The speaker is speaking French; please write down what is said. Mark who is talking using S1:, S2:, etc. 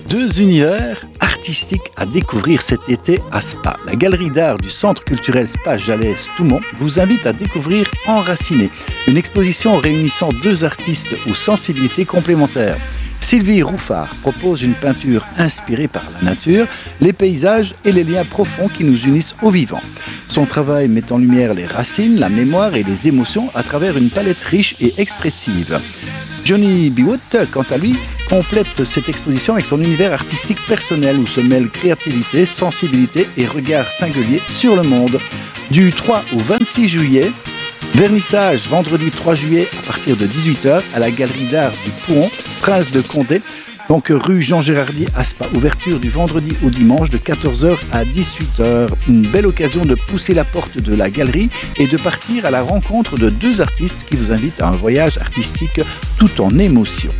S1: Deux univers artistiques à découvrir cet été à Spa. La galerie d'art du Centre culturel Spa Jalès-Toumont vous invite à découvrir Enraciné, une exposition réunissant deux artistes aux sensibilités complémentaires. Sylvie Rouffard propose une peinture inspirée par la nature, les paysages et les liens profonds qui nous unissent au vivant. Son travail met en lumière les racines, la mémoire et les émotions à travers une palette riche et expressive. Johnny Biwood, quant à lui, complète cette exposition avec son univers artistique personnel où se mêlent créativité, sensibilité et regard singulier sur le monde. Du 3 au 26 juillet, vernissage vendredi 3 juillet à partir de 18h à la galerie d'art du Pouhon, Prince de Condé, donc rue Jean Gérardy à Spa. Ouverture du vendredi au dimanche de 14h à 18h. Une belle occasion de pousser la porte de la galerie et de partir à la rencontre de deux artistes qui vous invitent à un voyage artistique tout en émotion.